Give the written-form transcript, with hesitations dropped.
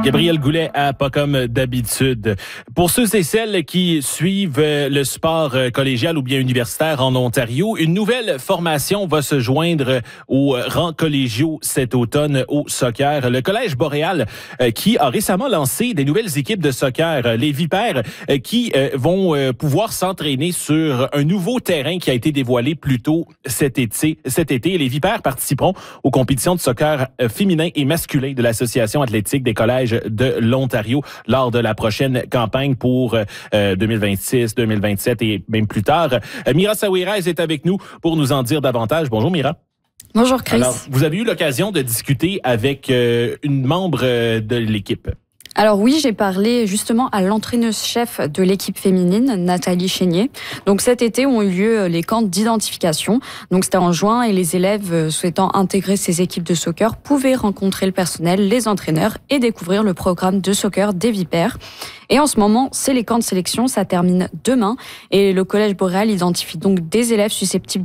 Gabriel Goulet à Pas comme d'habitude. Pour ceux et celles qui suivent le sport collégial ou bien universitaire en Ontario, une nouvelle formation va se joindre aux rangs collégiaux cet automne au soccer. Le Collège Boréal qui a récemment lancé des nouvelles équipes de soccer, les Vipères, qui vont pouvoir s'entraîner sur un nouveau terrain qui a été dévoilé plus tôt cet été. Les Vipères participeront aux compétitions de soccer féminin et masculin de l'Association athlétique des collèges de l'Ontario lors de la prochaine campagne pour 2026, 2027 et même plus tard. Mira Saouirez est avec nous pour nous en dire davantage. Bonjour Mira. Bonjour Chris. Alors, vous avez eu l'occasion de discuter avec une membre de l'équipe. Alors oui, j'ai parlé justement à l'entraîneuse-chef de l'équipe féminine, Nathalie Chénier. Donc cet été ont eu lieu les camps d'identification. Donc c'était en juin et les élèves souhaitant intégrer ces équipes de soccer pouvaient rencontrer le personnel, les entraîneurs et découvrir le programme de soccer des Vipères. Et en ce moment, c'est les camps de sélection, ça termine demain. Et le Collège Boréal identifie donc des élèves susceptibles